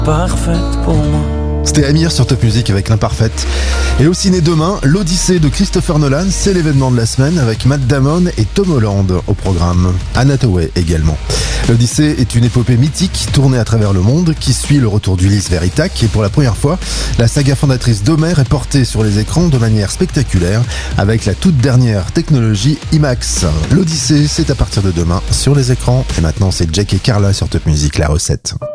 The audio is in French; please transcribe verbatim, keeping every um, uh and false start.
parfaite pour moi. C'était Amir sur Top Music avec l'Imparfaite. Et au ciné demain, l'Odyssée de Christopher Nolan, c'est l'événement de la semaine avec Matt Damon et Tom Holland au programme. Anne Hathaway également. L'Odyssée est une épopée mythique tournée à travers le monde qui suit le retour d'Ulysse vers Ithaque et pour la première fois, la saga fondatrice d'Homère est portée sur les écrans de manière spectaculaire avec la toute dernière technologie IMAX. L'Odyssée, c'est à partir de demain sur les écrans et maintenant c'est Jack et Carla sur Top Music, la recette.